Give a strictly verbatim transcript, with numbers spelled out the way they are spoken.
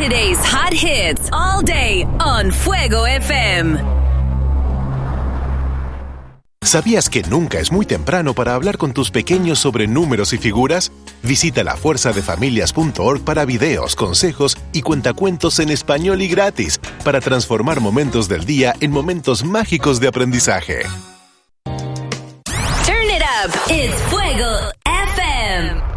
Today's hot hits all day on Fuego F M. ¿Sabías que nunca es muy temprano para hablar con tus pequeños sobre números y figuras? Visita la fuerza de familias punto org para videos, consejos y cuentacuentos en español y gratis para transformar momentos del día en momentos mágicos de aprendizaje. Turn it up. It's Fuego F M.